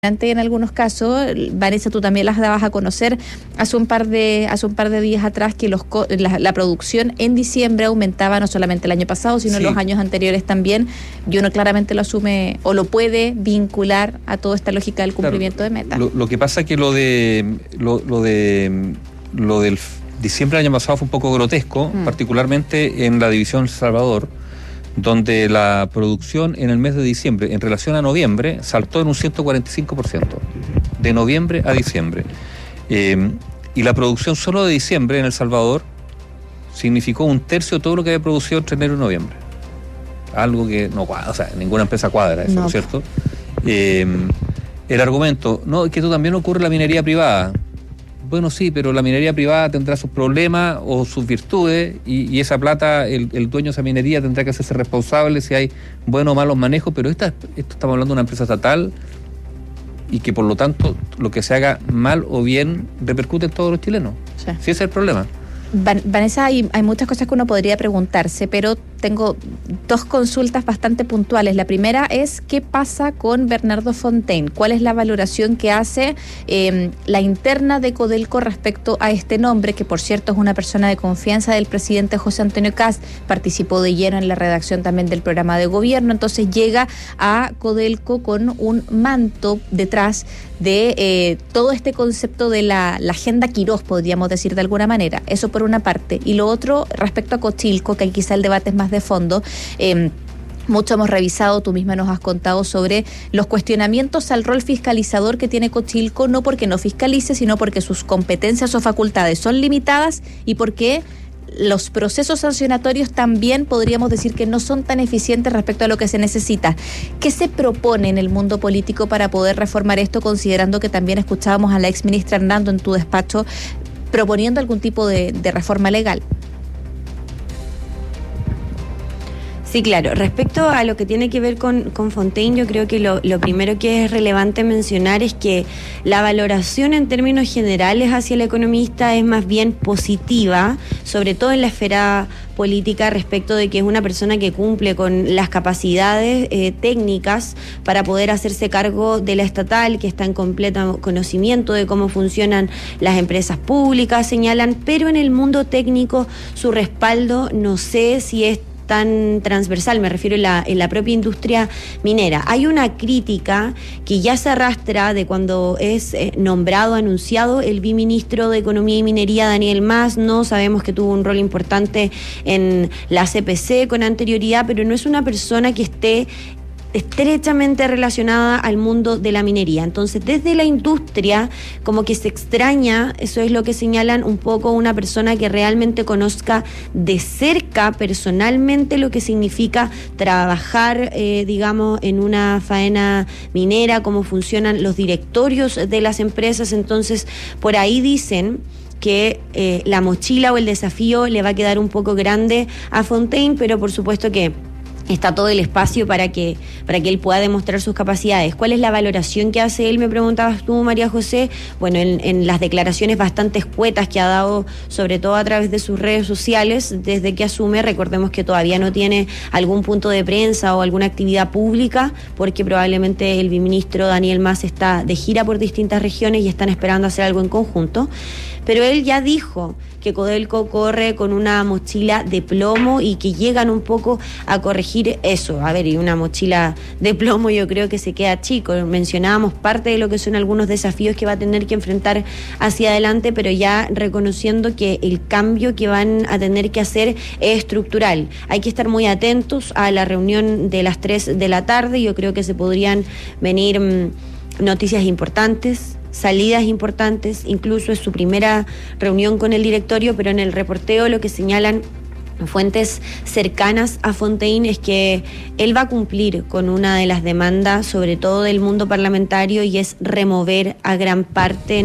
En algunos casos, Vanessa, tú también las dabas a conocer hace un par de días atrás que la producción en diciembre aumentaba no solamente el año pasado, sino los años anteriores también, y uno claramente lo asume o lo puede vincular a toda esta lógica del cumplimiento de metas. Lo que pasa es que lo del diciembre del año pasado fue un poco grotesco, particularmente en la división El Salvador, donde la producción en el mes de diciembre en relación a noviembre saltó en un 145%, de noviembre a diciembre. Y la producción solo de diciembre en El Salvador significó un tercio de todo lo que había producido entre enero y noviembre. Algo que no cuadra, o sea, ninguna empresa cuadra eso, ¿no es cierto? El argumento, no, es que esto también ocurre en la minería privada. Bueno, sí, pero la minería privada tendrá sus problemas o sus virtudes y esa plata, el dueño de esa minería tendrá que hacerse responsable si hay buenos o malos manejos, pero esto estamos hablando de una empresa estatal y que por lo tanto lo que se haga mal o bien repercute en todos los chilenos. Sí, ese es el problema. Vanessa, hay muchas cosas que uno podría preguntarse, pero tengo dos consultas bastante puntuales. La primera es, ¿qué pasa con Bernardo Fontaine? ¿Cuál es la valoración que hace la interna de Codelco respecto a este nombre, que por cierto es una persona de confianza del presidente José Antonio Kast, participó de lleno en la redacción también del programa de gobierno, entonces llega a Codelco con un manto detrás de todo este concepto de la agenda Quirós, podríamos decir de alguna manera? Eso por una parte. Y lo otro, respecto a Cochilco, que quizá el debate es más de fondo, mucho hemos revisado, tú misma nos has contado sobre los cuestionamientos al rol fiscalizador que tiene Cochilco, no porque no fiscalice, sino porque sus competencias o facultades son limitadas y porque los procesos sancionatorios también podríamos decir que no son tan eficientes respecto a lo que se necesita. ¿Qué se propone en el mundo político para poder reformar esto, considerando que también escuchábamos a la exministra Hernando en tu despacho proponiendo algún tipo de reforma legal? Sí, claro. Respecto a lo que tiene que ver con Fontaine, yo creo que lo primero que es relevante mencionar es que la valoración en términos generales hacia el economista es más bien positiva, sobre todo en la esfera política, respecto de que es una persona que cumple con las capacidades técnicas para poder hacerse cargo de la estatal, que está en completo conocimiento de cómo funcionan las empresas públicas, señalan, pero en el mundo técnico su respaldo no sé si es tan transversal, me refiero en la propia industria minera. Hay una crítica que ya se arrastra de cuando es nombrado, anunciado el viceministro de Economía y Minería, Daniel Mas. No sabemos que tuvo un rol importante en la CPC con anterioridad, pero no es una persona que esté estrechamente relacionada al mundo de la minería. Entonces, desde la industria, como que se extraña, eso es lo que señalan un poco, una persona que realmente conozca de cerca, personalmente, lo que significa trabajar, digamos, en una faena minera, cómo funcionan los directorios de las empresas. Entonces, por ahí dicen que la mochila o el desafío le va a quedar un poco grande a Fontaine, pero por supuesto que está todo el espacio para que él pueda demostrar sus capacidades. ¿Cuál es la valoración que hace él? Me preguntabas tú, María José. Bueno, en las declaraciones bastante escuetas que ha dado, sobre todo a través de sus redes sociales, desde que asume, recordemos que todavía no tiene algún punto de prensa o alguna actividad pública, porque probablemente el viceministro Daniel Mas está de gira por distintas regiones y están esperando hacer algo en conjunto. Pero él ya dijo que Codelco corre con una mochila de plomo y que llegan un poco a corregir eso. A ver, y una mochila de plomo yo creo que se queda chico. Mencionábamos parte de lo que son algunos desafíos que va a tener que enfrentar hacia adelante, pero ya reconociendo que el cambio que van a tener que hacer es estructural. Hay que estar muy atentos a la reunión de las 3 de la tarde. Yo creo que se podrían venir noticias importantes, salidas importantes, incluso es su primera reunión con el directorio, pero en el reporteo lo que señalan fuentes cercanas a Fontaine es que él va a cumplir con una de las demandas, sobre todo del mundo parlamentario, y es remover a gran parte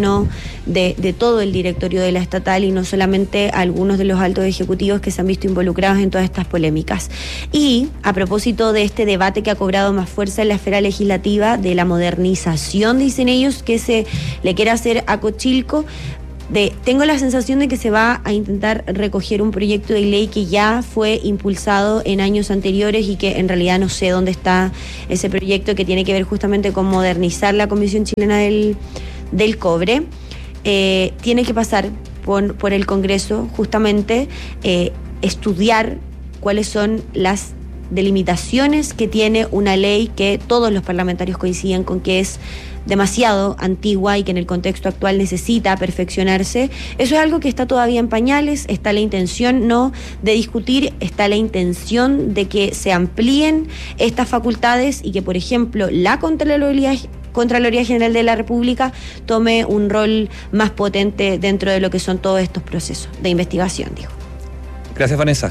de todo el directorio de la estatal y no solamente a algunos de los altos ejecutivos que se han visto involucrados en todas estas polémicas. Y a propósito de este debate que ha cobrado más fuerza en la esfera legislativa de la modernización, dicen ellos, que se le quiere hacer a Cochilco, Tengo la sensación de que se va a intentar recoger un proyecto de ley que ya fue impulsado en años anteriores y que en realidad no sé dónde está ese proyecto, que tiene que ver justamente con modernizar la Comisión Chilena del Cobre. Tiene que pasar por el Congreso, justamente estudiar cuáles son las delimitaciones que tiene una ley que todos los parlamentarios coinciden con que es demasiado antigua y que en el contexto actual necesita perfeccionarse. Eso es algo que está todavía en pañales. Está la intención no de discutir, está la intención de que se amplíen estas facultades y que, por ejemplo, la Contraloría General de la República tome un rol más potente dentro de lo que son todos estos procesos de investigación, digo. Gracias, Vanessa.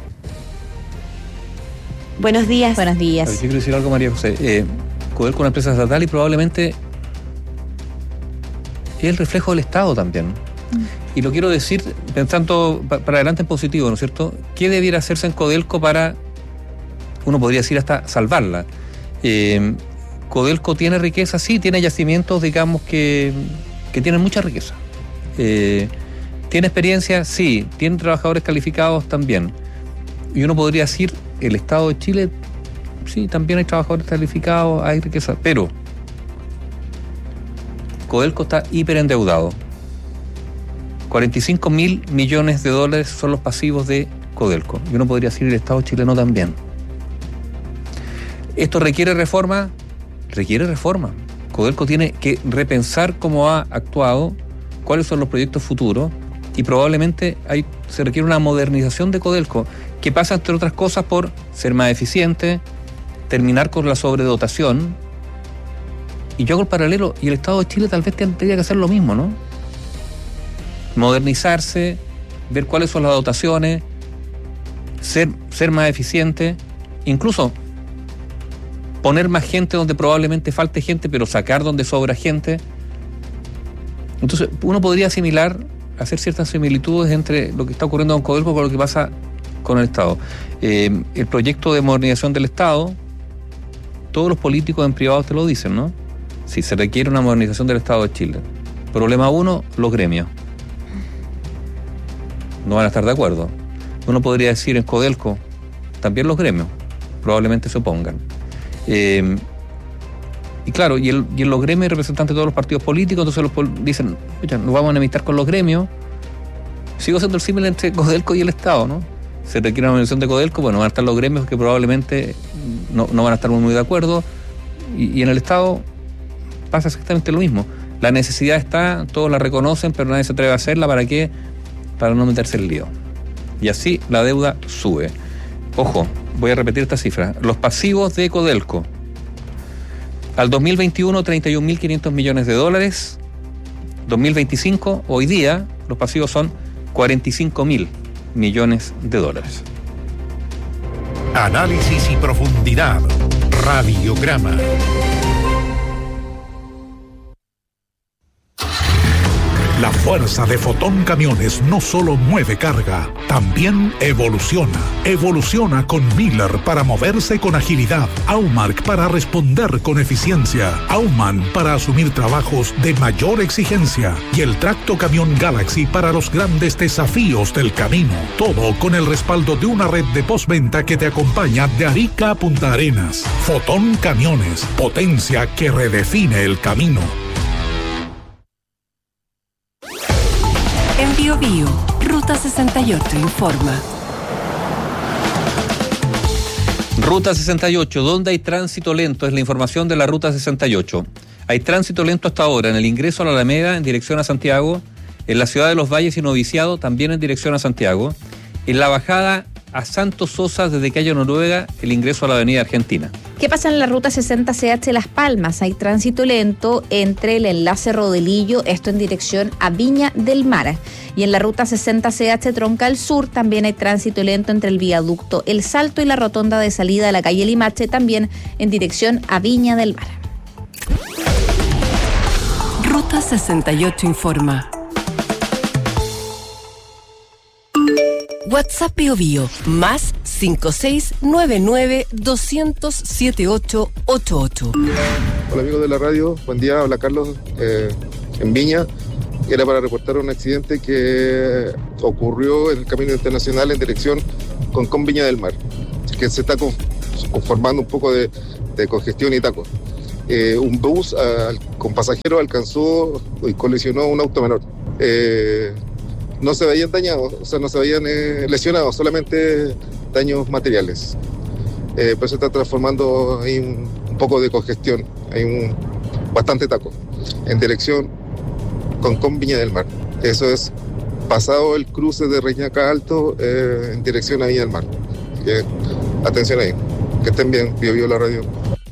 Buenos días. Buenos días. Yo quiero decir algo, María José. Codelco es una empresa estatal y probablemente es el reflejo del Estado también. Y lo quiero decir pensando para adelante en positivo, ¿no es cierto? ¿Qué debiera hacerse en Codelco para, uno podría decir, hasta salvarla? Codelco tiene riqueza, sí, tiene yacimientos, digamos, que tienen mucha riqueza. ¿Tiene experiencia? Sí. ¿Tiene trabajadores calificados? También. Y uno podría decir, el Estado de Chile, sí, también hay trabajadores calificados, hay riqueza, pero Codelco está hiperendeudado. 45.000 millones de dólares son los pasivos de Codelco. Y uno podría decir el Estado chileno también. ¿Esto requiere reforma? Requiere reforma. Codelco tiene que repensar cómo ha actuado, cuáles son los proyectos futuros, y probablemente se requiere una modernización de Codelco, que pasa, entre otras cosas, por ser más eficiente, terminar con la sobredotación. Y yo hago el paralelo, y el Estado de Chile tal vez tendría que hacer lo mismo, ¿no? Modernizarse, ver cuáles son las dotaciones, ser más eficiente, incluso poner más gente donde probablemente falte gente, pero sacar donde sobra gente. Entonces, uno podría hacer ciertas similitudes entre lo que está ocurriendo con Codelco con lo que pasa con el Estado. El proyecto de modernización del Estado, todos los políticos en privado te lo dicen, ¿no? Si se requiere una modernización del Estado de Chile. Problema 1, los gremios. No van a estar de acuerdo. Uno podría decir en Codelco, también los gremios probablemente se opongan. Y claro, y en los gremios hay representantes de todos los partidos políticos, entonces dicen, oye, nos vamos a enemistar con los gremios. Sigo siendo el símil entre Codelco y el Estado, ¿no? Se requiere una modernización de Codelco, bueno, van a estar los gremios que probablemente no van a estar muy de acuerdo, y en el Estado pasa exactamente lo mismo. La necesidad está, todos la reconocen, pero nadie se atreve a hacerla. ¿Para qué? Para no meterse en lío. Y así la deuda sube. Ojo, voy a repetir esta cifra. Los pasivos de Codelco al 2021, 31.500 millones de dólares. 2025, hoy día, los pasivos son 45.000 millones de dólares. Análisis y profundidad. Radiograma. La fuerza de Fotón Camiones no solo mueve carga, también evoluciona. Evoluciona con Miller para moverse con agilidad, Aumark para responder con eficiencia, Aumann para asumir trabajos de mayor exigencia y el Tracto Camión Galaxy para los grandes desafíos del camino. Todo con el respaldo de una red de postventa que te acompaña de Arica a Punta Arenas. Fotón Camiones, potencia que redefine el camino. En Bio Bio, Ruta 68 informa. Ruta 68, ¿dónde hay tránsito lento? Es la información de la Ruta 68. Hay tránsito lento hasta ahora en el ingreso a la Alameda en dirección a Santiago, en la ciudad de Los Valles y Noviciado también en dirección a Santiago, en la bajada a Santos Sosa desde Calle Noruega, el ingreso a la Avenida Argentina. ¿Qué pasa en la ruta 60 CH Las Palmas? Hay tránsito lento entre el enlace Rodelillo, esto en dirección a Viña del Mar. Y en la ruta 60 CH Troncal Sur también hay tránsito lento entre el viaducto El Salto y la rotonda de salida de la calle Limache, también en dirección a Viña del Mar. Ruta 68 informa. WhatsApp Bio Bio, más 5699-200-7888. Hola amigos de la radio, buen día, habla Carlos en Viña. Era para reportar un accidente que ocurrió en el camino internacional en dirección Concón Viña del Mar, que se está conformando un poco de congestión y taco. Un bus con pasajeros alcanzó y colisionó un auto menor. No se veían dañados, o sea, no se veían lesionados, solamente daños materiales. Pero se está transformando ahí un poco de congestión, hay bastante taco en dirección Concón Viña del Mar. Eso es pasado el cruce de Reñaca Alto en dirección a Viña del Mar. Atención ahí, que estén bien, Bio la radio.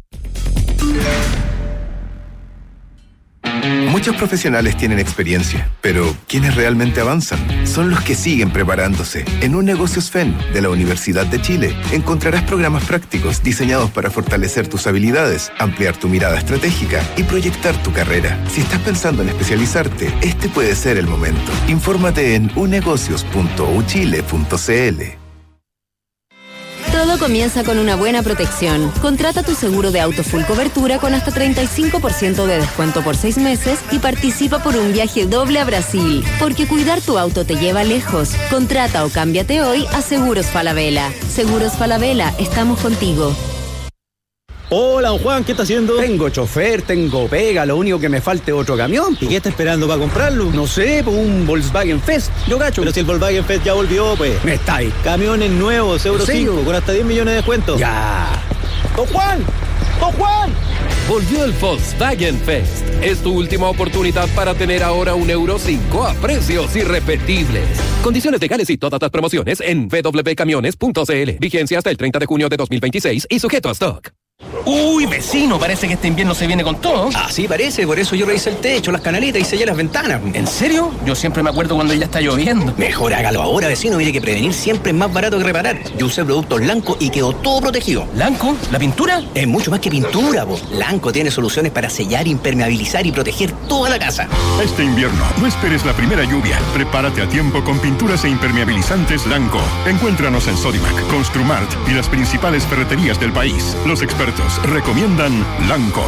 Muchos profesionales tienen experiencia, pero quienes realmente avanzan son los que siguen preparándose. En Unegocios FEN de la Universidad de Chile encontrarás programas prácticos diseñados para fortalecer tus habilidades, ampliar tu mirada estratégica y proyectar tu carrera. Si estás pensando en especializarte, este puede ser el momento. Infórmate en unegocios.uchile.cl. Todo comienza con una buena protección. Contrata tu seguro de auto full cobertura con hasta 35% de descuento por 6 meses y participa por un viaje doble a Brasil. Porque cuidar tu auto te lleva lejos. Contrata o cámbiate hoy a Seguros Falabella. Seguros Falabella, estamos contigo. Hola, don Juan, ¿qué está haciendo? Tengo chofer, tengo pega, lo único que me falta es otro camión. ¿Y qué está esperando para comprarlo? No sé, pues un Volkswagen Fest, yo gacho. Pero si el Volkswagen Fest ya volvió, pues. Me está ahí. Camiones nuevos, Euro 5, con hasta 10 millones de descuento. Ya. ¡Don Juan! ¡Don Juan! Volvió el Volkswagen Fest. Es tu última oportunidad para tener ahora un Euro 5 a precios irrepetibles. Condiciones legales y todas las promociones en www.camiones.cl. Vigencia hasta el 30 de junio de 2026 y sujeto a stock. Uy, vecino, parece que este invierno se viene con todo. Ah, sí, parece, por eso yo revisé el techo, las canaletas y sellé las ventanas. ¿En serio? Yo siempre me acuerdo cuando ya está lloviendo. Mejor hágalo ahora, vecino, mire que prevenir siempre es más barato que reparar. Yo usé productos Lanco y quedó todo protegido. ¿Lanco? ¿La pintura? Es mucho más que pintura, po. Lanco tiene soluciones para sellar, impermeabilizar y proteger toda la casa. Este invierno, no esperes la primera lluvia. Prepárate a tiempo con pinturas e impermeabilizantes Lanco. Encuéntranos en Sodimac, Construmart y las principales ferreterías del país. Los expertos recomiendan Lanco.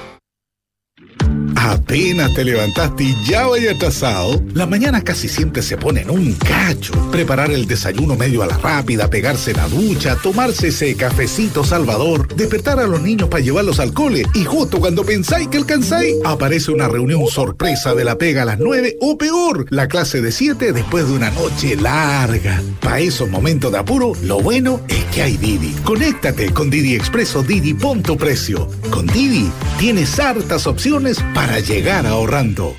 Apenas te levantaste y ya vaya atrasado. Las mañanas casi siempre se ponen un cacho. Preparar el desayuno medio a la rápida, pegarse la ducha, tomarse ese cafecito salvador, despertar a los niños para llevarlos al cole y justo cuando pensáis que alcanzáis, aparece una reunión sorpresa de la pega a las 9 o peor, la clase de 7 después de una noche larga. Para esos momentos de apuro, lo bueno es que hay Didi. Conéctate con Didi Expreso Didi Punto Precio. Con Didi tienes hartas opciones para llegar ahorrando.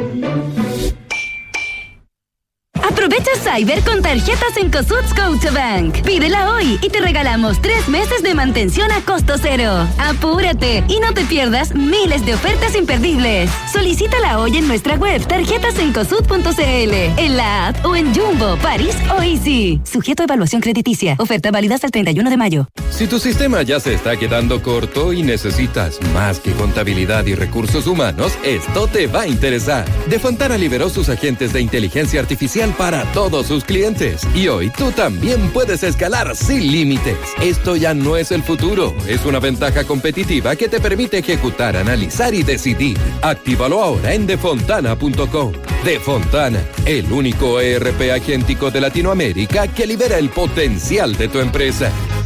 Aprovecha Cyber con tarjetas en Cosut Scotiabank. Pídela hoy y te regalamos 3 meses de mantención a costo cero. Apúrate y no te pierdas miles de ofertas imperdibles. Solicítala hoy en nuestra web tarjetasencosut.cl, en la app o en Jumbo, París o Easy. Sujeto a evaluación crediticia. Oferta válida hasta el 31 de mayo. Si tu sistema ya se está quedando corto y necesitas más que contabilidad y recursos humanos, esto te va a interesar. De Fontana liberó sus agentes de inteligencia artificial para todos sus clientes. Y hoy tú también puedes escalar sin límites. Esto ya no es el futuro, es una ventaja competitiva que te permite ejecutar, analizar y decidir. Actívalo ahora en defontana.com. Defontana, el único ERP agéntico de Latinoamérica que libera el potencial de tu empresa.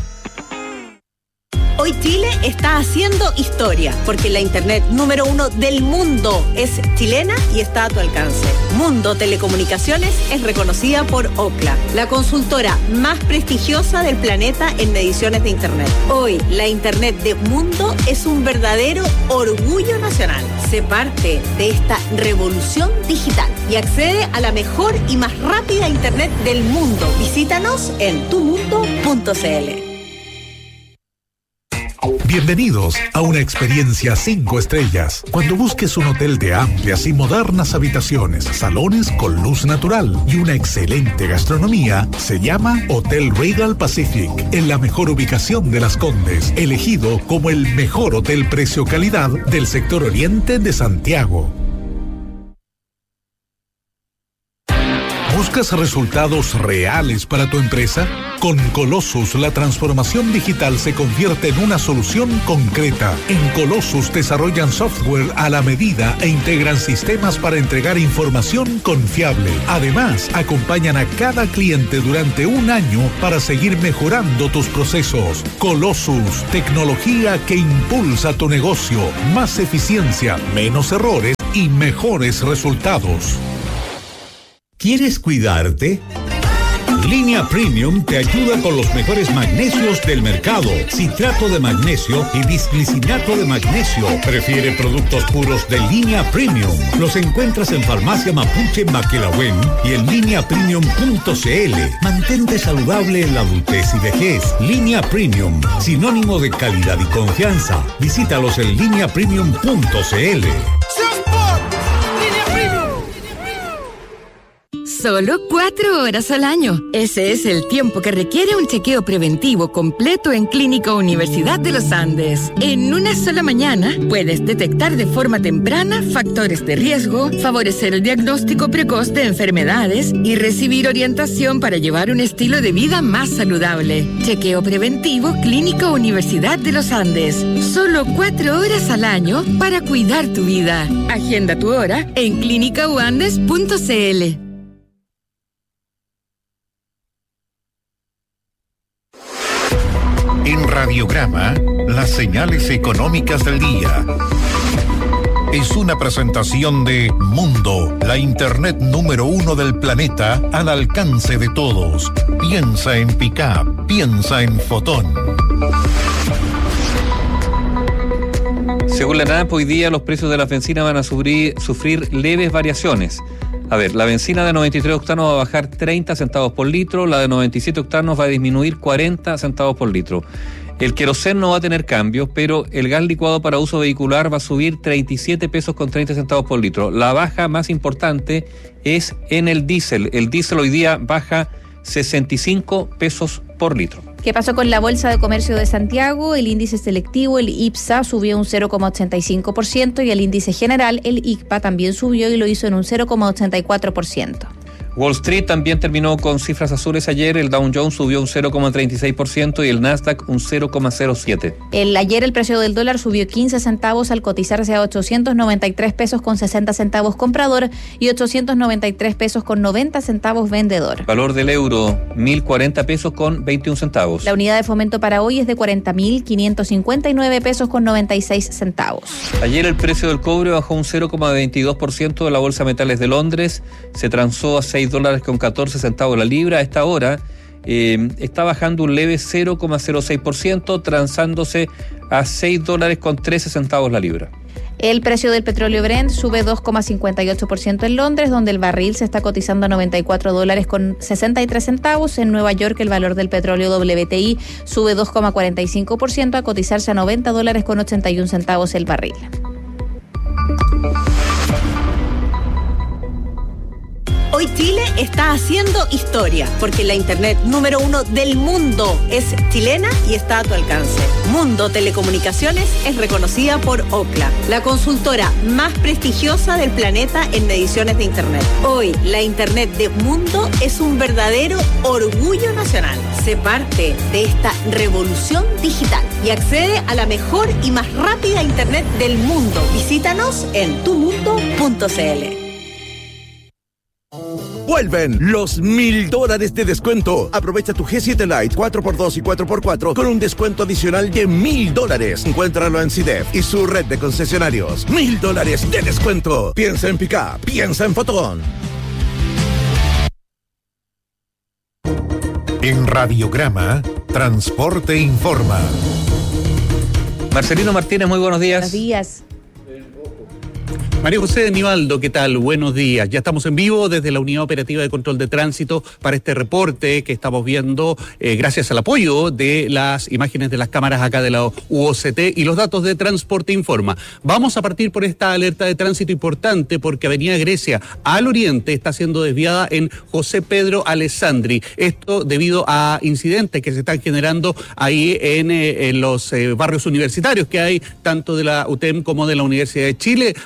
Hoy Chile está haciendo historia, porque la internet número 1 del mundo es chilena y está a tu alcance. Mundo Telecomunicaciones es reconocida por Ookla, la consultora más prestigiosa del planeta en mediciones de internet. Hoy, la internet de Mundo es un verdadero orgullo nacional. Sé parte de esta revolución digital y accede a la mejor y más rápida internet del mundo. Visítanos en tumundo.cl. Bienvenidos a una experiencia 5 estrellas. Cuando busques un hotel de amplias y modernas habitaciones, salones con luz natural y una excelente gastronomía, se llama Hotel Regal Pacific, en la mejor ubicación de Las Condes, elegido como el mejor hotel precio-calidad del sector oriente de Santiago. ¿Buscas resultados reales para tu empresa? Con Colossus, la transformación digital se convierte en una solución concreta. En Colossus desarrollan software a la medida e integran sistemas para entregar información confiable. Además, acompañan a cada cliente durante un año para seguir mejorando tus procesos. Colossus, tecnología que impulsa tu negocio. Más eficiencia, menos errores y mejores resultados. ¿Quieres cuidarte? Línea Premium te ayuda con los mejores magnesios del mercado. Citrato de magnesio y bisglicinato de magnesio. Prefiere productos puros de Línea Premium. Los encuentras en Farmacia Mapuche Maquelahuen y en lineapremium.cl. Mantente saludable en la adultez y vejez. Línea Premium, sinónimo de calidad y confianza. Visítalos en lineapremium.cl. Solo 4 horas al año. Ese es el tiempo que requiere un chequeo preventivo completo en Clínica Universidad de los Andes. En una sola mañana puedes detectar de forma temprana factores de riesgo, favorecer el diagnóstico precoz de enfermedades y recibir orientación para llevar un estilo de vida más saludable. Chequeo preventivo Clínica Universidad de los Andes. Solo 4 horas al año para cuidar tu vida. Agenda tu hora en clinicauandes.cl. En Radiograma, las señales económicas del día. Es una presentación de Mundo, la Internet número 1 del planeta al alcance de todos. Piensa en Pickup, piensa en Fotón. Según la ANAP, hoy día los precios de la bencina van a sufrir leves variaciones. A ver, la bencina de 93 octanos va a bajar 30 centavos por litro, la de 97 octanos va a disminuir 40 centavos por litro. El queroseno no va a tener cambios, pero el gas licuado para uso vehicular va a subir 37 pesos con 30 centavos por litro. La baja más importante es en el diésel. El diésel hoy día baja 65 pesos por litro. ¿Qué pasó con la Bolsa de Comercio de Santiago? El índice selectivo, el IPSA, subió un 0,85% y el índice general, el ICPA, también subió y lo hizo en un 0,84%. Wall Street también terminó con cifras azules ayer. El Dow Jones subió un 0,36% y el Nasdaq un 0,07%. Ayer el precio del dólar subió 15 centavos al cotizarse a 893 pesos con 60 centavos comprador y 893 pesos con 90 centavos vendedor. Valor del euro, 1.040 pesos con 21 centavos. La unidad de fomento para hoy es de 40.559 pesos con 96 centavos. Ayer el precio del cobre bajó un 0,22% de la Bolsa de Metales de Londres. Se transó a $6.14 la libra. A esta hora está bajando un leve 0,06%, transándose a $6.13 la libra. El precio del petróleo Brent sube 2,58% en Londres, donde el barril se está cotizando a $94.63. En Nueva York el valor del petróleo WTI sube 2,45% a cotizarse a $90.81 el barril. Hoy Chile está haciendo historia, porque la Internet número 1 del mundo es chilena y está a tu alcance. Mundo Telecomunicaciones es reconocida por Ookla, la consultora más prestigiosa del planeta en mediciones de Internet. Hoy, la Internet de Mundo es un verdadero orgullo nacional. Sé parte de esta revolución digital y accede a la mejor y más rápida Internet del mundo. Visítanos en tumundo.cl. Vuelven los $1,000 de descuento. Aprovecha tu G7 Lite 4x2 y 4x4 con un descuento adicional de $1,000. Encuéntralo en CIDEF y su red de concesionarios. $1,000 de descuento. Piensa en Pickup, piensa en Fotón. En Radiograma, Transporte Informa. Marcelino Martínez, muy buenos días. Buenos días. María José Nivaldo, ¿qué tal? Buenos días. Ya estamos en vivo desde la Unidad Operativa de Control de Tránsito para este reporte que estamos viendo gracias al apoyo de las imágenes de las cámaras acá de la UOCT y los datos de Transporte Informa. Vamos a partir por esta alerta de tránsito importante porque Avenida Grecia al oriente está siendo desviada en José Pedro Alessandri. Esto debido a incidentes que se están generando ahí en los barrios universitarios que hay tanto de la UTEM como de la Universidad de Chile. Así que muy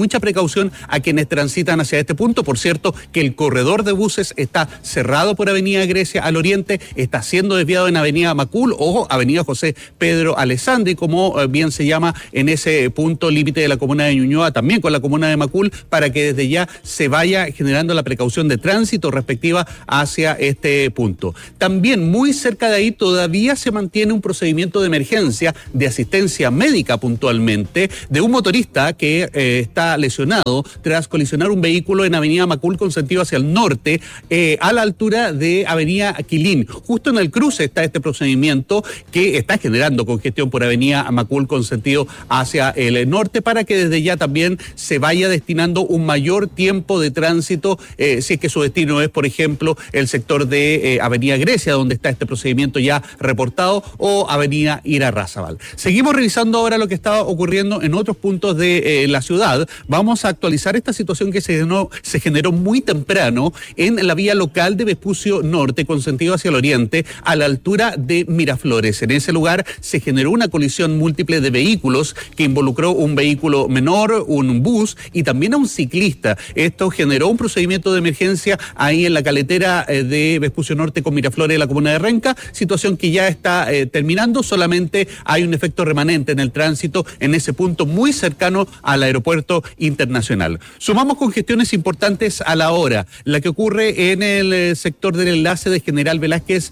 mucha precaución a quienes transitan hacia este punto. Por cierto, que el corredor de buses está cerrado por Avenida Grecia al oriente, está siendo desviado en Avenida Macul o Avenida José Pedro Alessandri, como bien se llama en ese punto límite de la comuna de Ñuñoa, también con la comuna de Macul, para que desde ya se vaya generando la precaución de tránsito respectiva hacia este punto. También muy cerca de ahí todavía se mantiene un procedimiento de emergencia de asistencia médica puntualmente de un motorista que está lesionado tras colisionar un vehículo en Avenida Macul con sentido hacia el norte, a la altura de Avenida Aquilín. Justo en el cruce está este procedimiento que está generando congestión por Avenida Macul con sentido hacia el norte, para que desde ya también se vaya destinando un mayor tiempo de tránsito, si es que su destino es, por ejemplo, el sector de Avenida Grecia, donde está este procedimiento ya reportado, o Avenida Irarrázaval. Seguimos revisando ahora lo que está ocurriendo en otros puntos de la ciudad. Vamos a actualizar esta situación que se generó muy temprano en la vía local de Vespucio Norte con sentido hacia el oriente, a la altura de Miraflores. En ese lugar se generó una colisión múltiple de vehículos que involucró un vehículo menor, un bus y también a un ciclista. Esto generó un procedimiento de emergencia ahí en la caletera de Vespucio Norte con Miraflores de la comuna de Renca, situación que ya está terminando. Solamente hay un efecto remanente en el tránsito en ese punto muy cercano al aeropuerto internacional. Sumamos congestiones importantes a la hora, la que ocurre en el sector del enlace de General Velázquez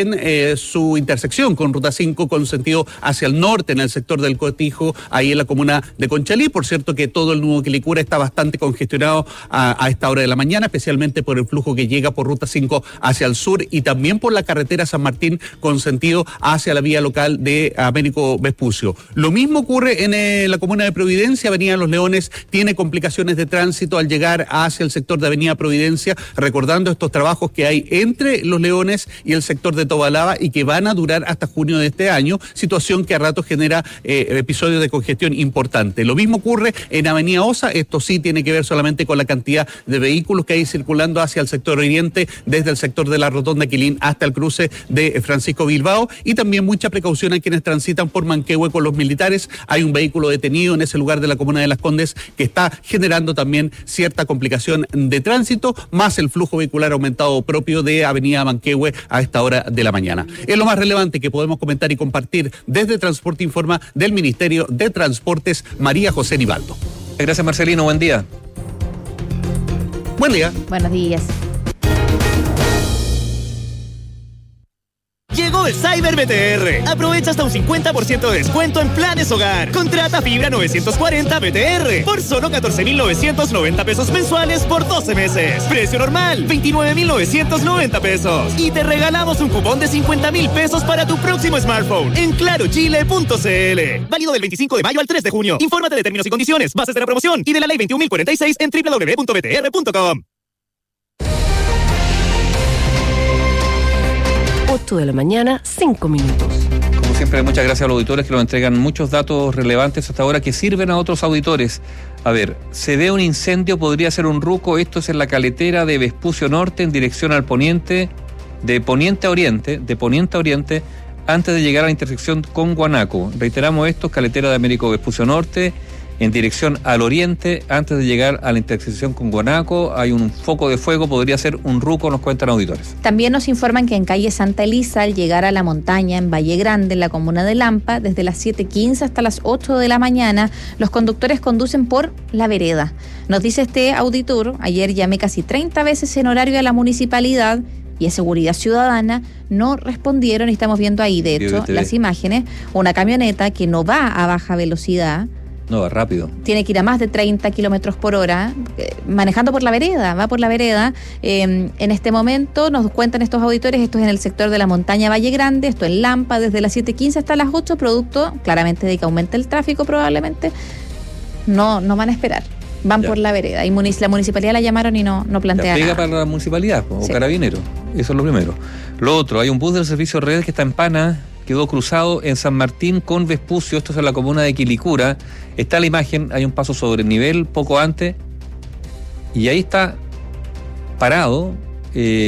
en su intersección con Ruta 5 con sentido hacia el norte en el sector del Cotijo, ahí en la comuna de Conchalí. Por cierto que todo el nudo Quilicura está bastante congestionado a esta hora de la mañana, especialmente por el flujo que llega por Ruta 5 hacia el sur y también por la carretera San Martín con sentido hacia la vía local de Américo Vespucio. Lo mismo ocurre en la comuna de Providencia. Avenida Los Leones tiene complicaciones de tránsito al llegar hacia el sector de Avenida Providencia, recordando estos trabajos que hay entre Los Leones y el sector de Tobalaba y que van a durar hasta junio de este año, situación que a ratos genera episodios de congestión importante. Lo mismo ocurre en Avenida Osa. Esto sí tiene que ver solamente con la cantidad de vehículos que hay circulando hacia el sector oriente, desde el sector de la Rotonda Quilín hasta el cruce de Francisco Bilbao, y también mucha precaución a quienes transitan por Manquehue con los militares. Hay un vehículo detenido en ese lugar de la comuna de Las Condes que está generando también cierta complicación de tránsito, más el flujo vehicular aumentado propio de Avenida Manquehue a esta hora de la mañana. Es lo más relevante que podemos comentar y compartir desde Transporte Informa del Ministerio de Transportes, María José Nivaldo. Gracias, Marcelino, buen día. Buen día. Buenos días. Llegó el Cyber BTR. Aprovecha hasta un 50% de descuento en planes hogar. Contrata fibra 940 BTR por solo 14,990 pesos mensuales por 12 meses. Precio normal, 29,990 pesos. Y te regalamos un cupón de 50,000 pesos para tu próximo smartphone en clarochile.cl. Válido del 25 de mayo al 3 de junio. Infórmate de términos y condiciones, bases de la promoción y de la ley 21.046 en www.btr.com. 8 de la mañana, 5 minutos. Como siempre, muchas gracias a los auditores que nos entregan muchos datos relevantes hasta ahora que sirven a otros auditores. A ver, se ve un incendio, podría ser un ruco. Esto es en la caletera de Vespucio Norte en dirección al poniente, de poniente a oriente, antes de llegar a la intersección con Guanaco. Reiteramos esto, caletera de Américo Vespucio Norte, en dirección al oriente, antes de llegar a la intersección con Guanaco. Hay un foco de fuego, podría ser un ruco, nos cuentan auditores. También nos informan que en calle Santa Elisa, al llegar a la montaña en Valle Grande, en la comuna de Lampa, desde las 7:15 hasta las 8 de la mañana, los conductores conducen por la vereda. Nos dice este auditor: ayer llamé casi 30 veces en horario a la municipalidad y a Seguridad Ciudadana, no respondieron. Y estamos viendo ahí, de hecho, las imágenes, una camioneta que no va a baja velocidad, no, va rápido. Tiene que ir a más de 30 kilómetros por hora, manejando por la vereda, va por la vereda. En este momento nos cuentan estos auditores, esto es en el sector de la montaña Valle Grande, esto en Lampa, desde las 7:15 hasta las 8, producto claramente de que aumente el tráfico probablemente. No van a esperar, van por la vereda. Y la municipalidad la llamaron y no plantea nada. Pega para la municipalidad, o carabinero, eso es lo primero. Lo otro, hay un bus del servicio Redes que está en Pana, quedó cruzado en San Martín con Vespucio, esto es en la comuna de Quilicura. Está la imagen, hay un paso sobre el nivel poco antes, y ahí está parado,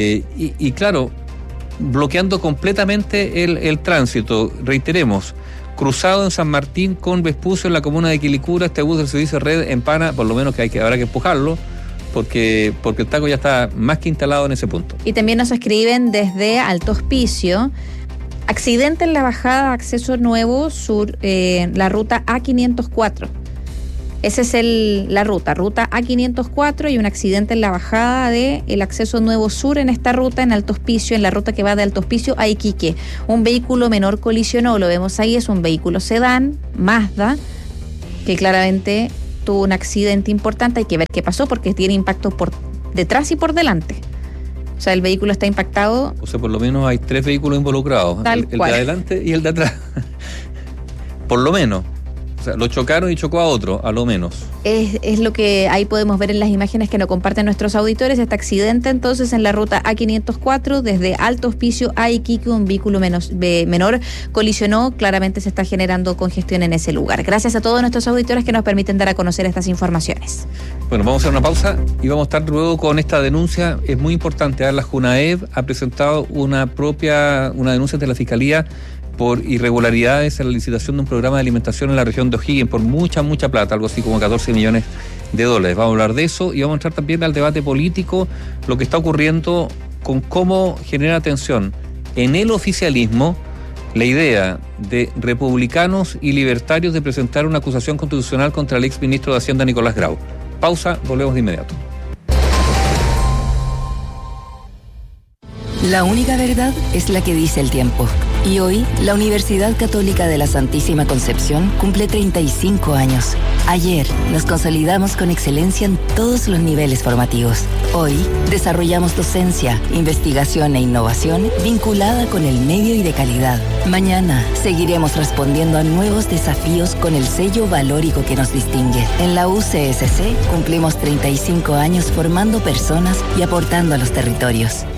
y claro, bloqueando completamente el tránsito. Reiteremos, cruzado en San Martín con Vespucio en la comuna de Quilicura. Este bus del servicio Red empana, por lo menos que habrá que empujarlo, porque el taco ya está más que instalado en ese punto. Y también nos escriben desde Alto Hospicio: accidente en la bajada acceso nuevo sur, la ruta A504. Esa es la ruta A504, y un accidente en la bajada del acceso nuevo sur en esta ruta, en Alto Hospicio, en la ruta que va de Alto Hospicio a Iquique. Un vehículo menor colisionó, lo vemos ahí, es un vehículo sedán, Mazda, que claramente tuvo un accidente importante. Hay que ver qué pasó, porque tiene impacto por detrás y por delante. O sea, el vehículo está impactado. O sea, por lo menos hay 3 vehículos involucrados. El de adelante y el de atrás. Por lo menos. O sea, lo chocaron y chocó a otro, a lo menos. Es lo que ahí podemos ver en las imágenes que nos comparten nuestros auditores. Este accidente entonces en la ruta A504 desde Alto Hospicio a Iquique, un vehículo menor colisionó. Claramente se está generando congestión en ese lugar. Gracias a todos nuestros auditores que nos permiten dar a conocer estas informaciones. Bueno, vamos a hacer una pausa y vamos a estar luego con esta denuncia. Es muy importante. La Junaev ha presentado una denuncia ante la Fiscalía por irregularidades en la licitación de un programa de alimentación en la región de O'Higgins por mucha plata, algo así como $14 millones. Vamos a hablar de eso y vamos a entrar también al debate político, lo que está ocurriendo con cómo genera tensión en el oficialismo la idea de republicanos y libertarios de presentar una acusación constitucional contra el exministro de Hacienda Nicolás Grau. Pausa, volvemos de inmediato. La única verdad es la que dice el tiempo. Y hoy, la Universidad Católica de la Santísima Concepción cumple 35 años. Ayer, nos consolidamos con excelencia en todos los niveles formativos. Hoy, desarrollamos docencia, investigación e innovación vinculada con el medio y de calidad. Mañana, seguiremos respondiendo a nuevos desafíos con el sello valórico que nos distingue. En la UCSC, cumplimos 35 años formando personas y aportando a los territorios.